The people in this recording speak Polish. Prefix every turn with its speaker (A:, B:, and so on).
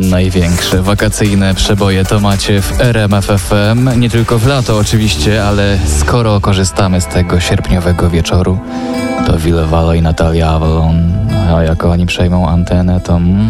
A: Największe wakacyjne przeboje to macie w RMF FM. Nie tylko w lato oczywiście, ale skoro korzystamy z tego sierpniowego wieczoru, to Ville Valo i Natalia Avalon, a jak oni przejmą antenę, to